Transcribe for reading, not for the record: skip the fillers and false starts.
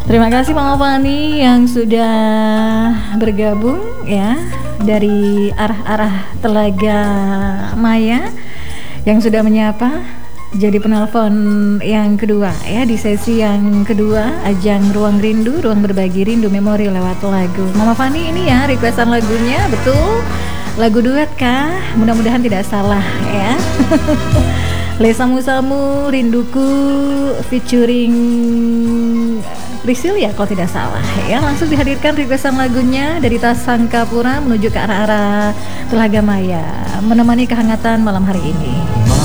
Terima kasih Mama Fani yang sudah bergabung ya dari arah-arah Telaga Maya, yang sudah menyapa jadi penelpon yang kedua ya di sesi yang kedua ajang Ruang Rindu, Ruang Berbagi Rindu Memori lewat lagu. Mama Fani ini ya requestan lagunya, betul lagu duet kah? Mudah-mudahan tidak salah ya. Lesa Musamu Rinduku featuring Prisil ya kalau tidak salah ya. Langsung dihadirkan requestan lagunya dari Tasangkapura menuju ke arah-arah Telaga Maya, menemani kehangatan malam hari ini.